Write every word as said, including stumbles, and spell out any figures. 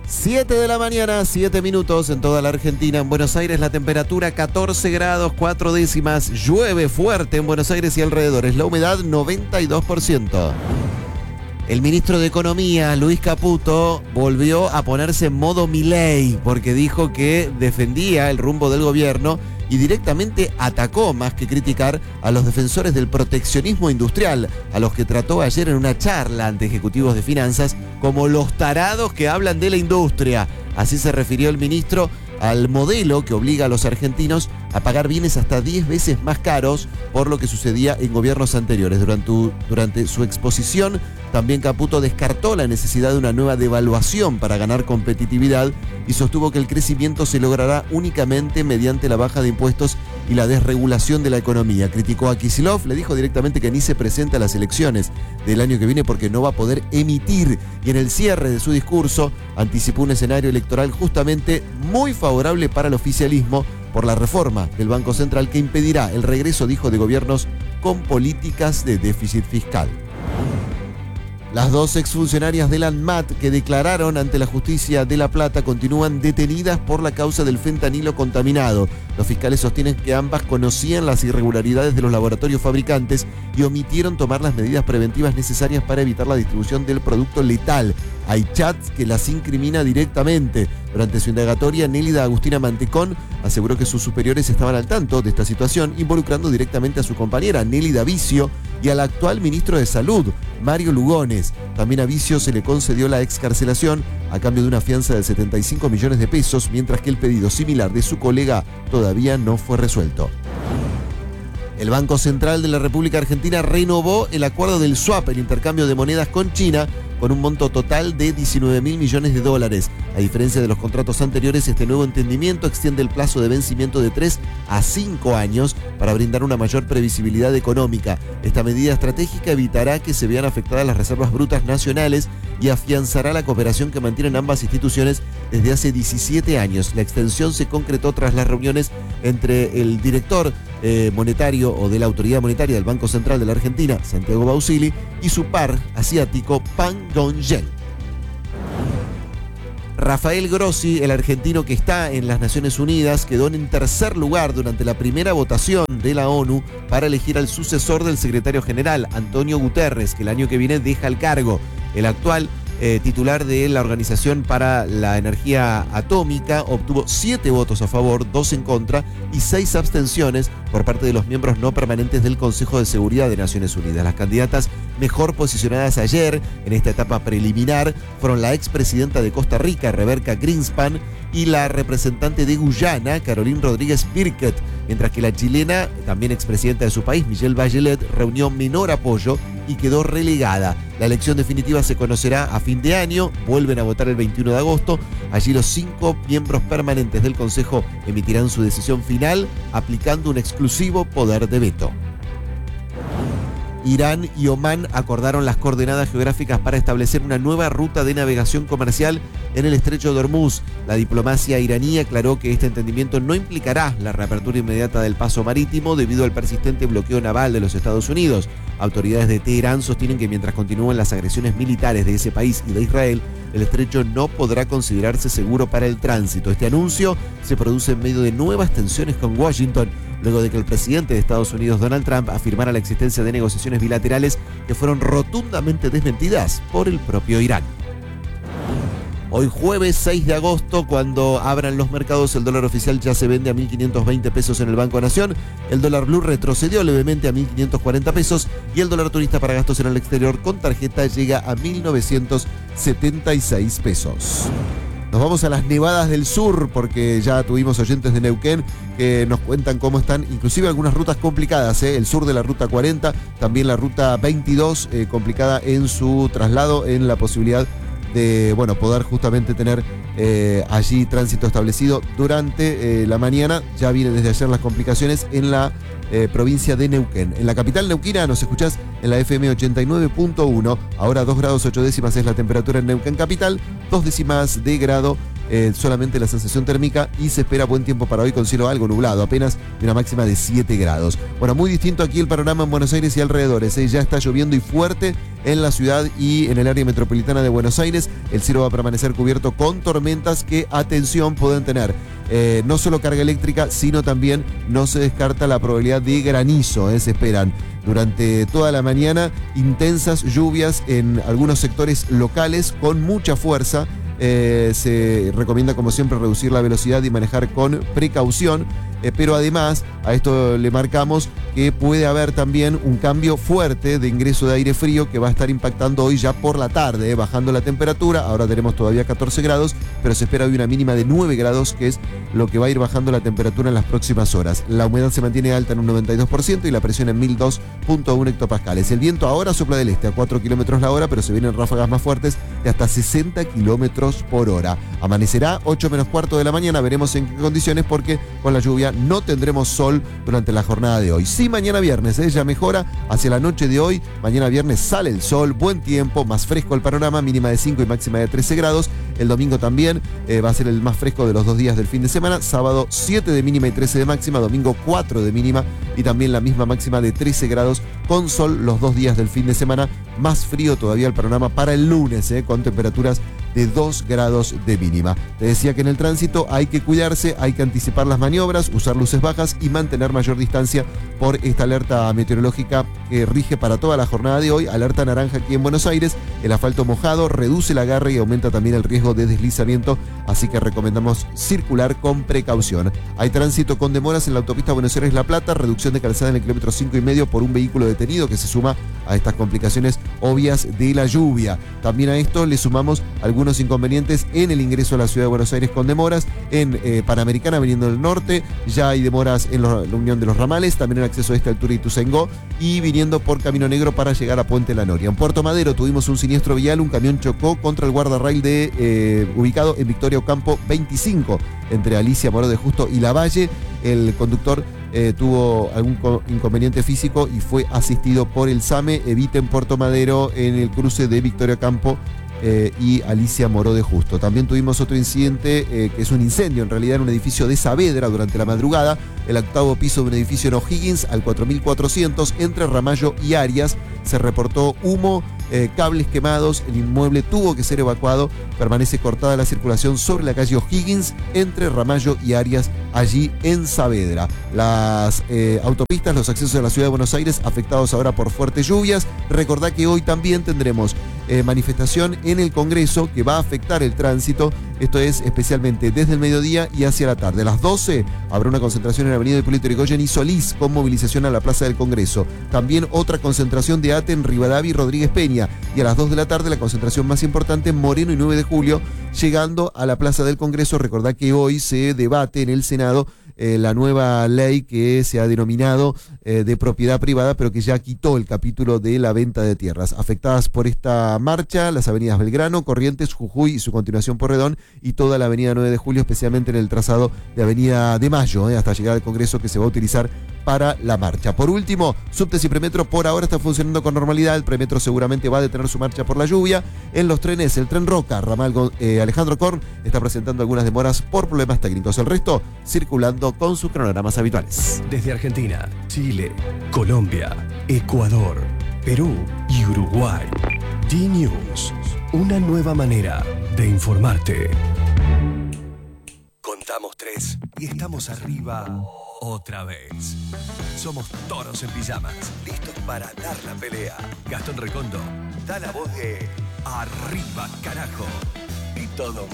siete de la mañana, siete minutos en toda la Argentina. En Buenos Aires la temperatura catorce grados, cuatro décimas. Llueve fuerte en Buenos Aires y alrededores. La humedad noventa y dos por ciento. El ministro de Economía, Luis Caputo, volvió a ponerse en modo Milei porque dijo que defendía el rumbo del gobierno y directamente atacó, más que criticar, a los defensores del proteccionismo industrial, a los que trató ayer en una charla ante ejecutivos de finanzas como los tarados que hablan de la industria. Así se refirió el ministro al modelo que obliga a los argentinos a pagar bienes hasta diez veces más caros por lo que sucedía en gobiernos anteriores. Durante, durante su exposición, también Caputo descartó la necesidad de una nueva devaluación para ganar competitividad y sostuvo que el crecimiento se logrará únicamente mediante la baja de impuestos y la desregulación de la economía. Criticó a Kicillof, le dijo directamente que ni se presenta a las elecciones del año que viene porque no va a poder emitir. Y en el cierre de su discurso anticipó un escenario electoral justamente muy favorable para el oficialismo por la reforma del Banco Central que impedirá el regreso, dijo, de gobiernos con políticas de déficit fiscal. Las dos exfuncionarias del ANMAT que declararon ante la justicia de La Plata continúan detenidas por la causa del fentanilo contaminado. Los fiscales sostienen que ambas conocían las irregularidades de los laboratorios fabricantes y omitieron tomar las medidas preventivas necesarias para evitar la distribución del producto letal. Hay chats que las incrimina directamente. Durante su indagatoria, Nélida Agustina Mantecón aseguró que sus superiores estaban al tanto de esta situación, involucrando directamente a su compañera Nélida Vicio y al actual ministro de Salud, Mario Lugones. También a Vicio se le concedió la excarcelación a cambio de una fianza de setenta y cinco millones de pesos, mientras que el pedido similar de su colega todavía no fue resuelto. El Banco Central de la República Argentina renovó el acuerdo del swap, el intercambio de monedas con China, con un monto total de diecinueve mil millones de dólares. A diferencia de los contratos anteriores, este nuevo entendimiento extiende el plazo de vencimiento de tres a cinco años para brindar una mayor previsibilidad económica. Esta medida estratégica evitará que se vean afectadas las reservas brutas nacionales y afianzará la cooperación que mantienen ambas instituciones desde hace diecisiete años. La extensión se concretó tras las reuniones entre el director eh, monetario o de la autoridad monetaria del Banco Central de la Argentina, Santiago Bausili, y su par asiático, Pan Gongyen. Rafael Grossi, el argentino que está en las Naciones Unidas, quedó en tercer lugar durante la primera votación de la ONU para elegir al sucesor del secretario general, Antonio Guterres, que el año que viene deja el cargo. El actual eh, titular de la Organización para la Energía Atómica obtuvo siete votos a favor, dos en contra y seis abstenciones por parte de los miembros no permanentes del Consejo de Seguridad de Naciones Unidas. Las candidatas mejor posicionadas ayer en esta etapa preliminar fueron la expresidenta de Costa Rica, Rebeca Greenspan, y la representante de Guyana, Caroline Rodríguez Birket, mientras que la chilena, también expresidenta de su país, Michelle Bachelet, reunió menor apoyo y quedó relegada. La elección definitiva se conocerá a fin de año, vuelven a votar el veintiuno de agosto. Allí los cinco miembros permanentes del Consejo emitirán su decisión final, aplicando un exclusivo poder de veto. Irán y Omán acordaron las coordenadas geográficas para establecer una nueva ruta de navegación comercial en el estrecho de Hormuz. La diplomacia iraní aclaró que este entendimiento no implicará la reapertura inmediata del paso marítimo debido al persistente bloqueo naval de los Estados Unidos. Autoridades de Teherán sostienen que mientras continúen las agresiones militares de ese país y de Israel, el estrecho no podrá considerarse seguro para el tránsito. Este anuncio se produce en medio de nuevas tensiones con Washington, luego de que el presidente de Estados Unidos, Donald Trump, afirmara la existencia de negociaciones bilaterales que fueron rotundamente desmentidas por el propio Irán. Hoy jueves seis de agosto, cuando abran los mercados, el dólar oficial ya se vende a mil quinientos veinte pesos en el Banco Nación, el dólar blue retrocedió levemente a mil quinientos cuarenta pesos y el dólar turista para gastos en el exterior con tarjeta llega a mil novecientos setenta y seis pesos. Nos vamos a las nevadas del sur porque ya tuvimos oyentes de Neuquén que nos cuentan cómo están, inclusive algunas rutas complicadas, ¿eh? El sur de la ruta cuarenta, también la ruta veintidós, eh, complicada en su traslado, en la posibilidad de, bueno, poder justamente tener eh, allí tránsito establecido durante eh, la mañana. Ya vienen desde ayer las complicaciones en la eh, provincia de Neuquén. En la capital neuquina nos escuchás en la F M ochenta y nueve punto uno. Ahora dos grados ocho décimas es la temperatura en Neuquén capital, dos décimas de grado eh, solamente la sensación térmica, y se espera buen tiempo para hoy con cielo algo nublado, apenas de una máxima de siete grados. Bueno, muy distinto aquí el panorama en Buenos Aires y alrededores, ¿eh? Ya está lloviendo y fuerte en la ciudad y en el área metropolitana de Buenos Aires. El cielo va a permanecer cubierto con tormentas que, atención, pueden tener eh, no solo carga eléctrica, sino también no se descarta la probabilidad de granizo, ¿eh? Se esperan durante toda la mañana intensas lluvias en algunos sectores locales con mucha fuerza. Eh, se recomienda, como siempre, reducir la velocidad y manejar con precaución, eh, pero además a esto le marcamos que puede haber también un cambio fuerte de ingreso de aire frío que va a estar impactando hoy ya por la tarde, eh, bajando la temperatura. Ahora tenemos todavía catorce grados, pero se espera hoy una mínima de nueve grados, que es lo que va a ir bajando la temperatura en las próximas horas. La humedad se mantiene alta en un noventa y dos por ciento y la presión en mil dos punto uno hectopascales. El viento ahora sopla del este a cuatro kilómetros la hora, pero se vienen ráfagas más fuertes de hasta sesenta kilómetros por hora. Amanecerá ocho menos cuarto de la mañana, veremos en qué condiciones, porque con la lluvia no tendremos sol durante la jornada de hoy. Sí, mañana viernes, ¿eh? Ya mejora hacia la noche de hoy. Mañana viernes sale el sol, buen tiempo, más fresco el panorama, mínima de cinco y máxima de trece grados. El domingo también eh, va a ser el más fresco de los dos días del fin de semana. Sábado siete de mínima y trece de máxima, domingo cuatro de mínima y también la misma máxima de trece grados, con sol los dos días del fin de semana. Más frío todavía el panorama para el lunes, ¿eh? Con temperaturas de dos grados de mínima. Te decía que en el tránsito hay que cuidarse, hay que anticipar las maniobras, usar luces bajas y mantener mayor distancia por esta alerta meteorológica que rige para toda la jornada de hoy. Alerta naranja aquí en Buenos Aires. El asfalto mojado reduce el agarre y aumenta también el riesgo de deslizamiento, así que recomendamos circular con precaución. Hay tránsito con demoras en la autopista Buenos Aires-La Plata, reducción de calzada en el kilómetro cinco y medio por un vehículo detenido, que se suma a estas complicaciones obvias de la lluvia. También a esto le sumamos algunos inconvenientes en el ingreso a la ciudad de Buenos Aires con demoras. En eh, Panamericana, viniendo del norte, ya hay demoras en lo, la unión de los ramales, también en acceso a esta altura Ituzaingó, y viniendo por Camino Negro para llegar a Puente La Noria. En Puerto Madero tuvimos un siniestro vial, un camión chocó contra el guardarrail de, eh, ubicado en Victoria Ocampo veinticinco, entre Alicia Moró de Justo y Lavalle. El conductor Eh, tuvo algún inconveniente físico y fue asistido por el SAME. Eviten Puerto Madero en el cruce de Victoria Campo eh, y Alicia Moró de Justo. También tuvimos otro incidente, eh, que es un incendio en realidad en un edificio de Saavedra durante la madrugada. El octavo piso de un edificio en O'Higgins, al cuatro mil cuatrocientos, entre Ramallo y Arias. Se reportó humo, eh, cables quemados, el inmueble tuvo que ser evacuado. Permanece cortada la circulación sobre la calle O'Higgins, entre Ramallo y Arias, allí en Saavedra. Las eh, autopistas, los accesos a la ciudad de Buenos Aires afectados ahora por fuertes lluvias. Recordá que hoy también tendremos eh, manifestación en el Congreso que va a afectar el tránsito. Esto es especialmente desde el mediodía y hacia la tarde. A las doce habrá una concentración en la avenida Hipólito Yrigoyen y Solís, con movilización a la Plaza del Congreso. También otra concentración de ATE en Rivadavia y Rodríguez Peña. Y a las dos de la tarde la concentración más importante en Moreno y nueve de julio, llegando a la Plaza del Congreso. Recordá que hoy se debate en el Senado eh, la nueva ley que se ha denominado eh, de propiedad privada, pero que ya quitó el capítulo de la venta de tierras. Afectadas por esta marcha, las avenidas Belgrano, Corrientes, Jujuy y su continuación Porredón, y toda la avenida nueve de julio, especialmente en el trazado de avenida de Mayo, eh, hasta llegar al Congreso, que se va a utilizar para la marcha. Por último, subtes y premetro por ahora están funcionando con normalidad. El premetro seguramente va a detener su marcha por la lluvia. En los trenes, el tren Roca, ramal eh, Alejandro Korn, está presentando algunas demoras por problemas técnicos. El resto circulando con sus cronogramas habituales. Desde Argentina, Chile, Colombia, Ecuador, Perú y Uruguay. D-News, una nueva manera de informarte. Contamos tres y estamos arriba otra vez. Somos toros en pijamas, listos para dar la pelea. Gastón Recondo da la voz de arriba, carajo. Y todo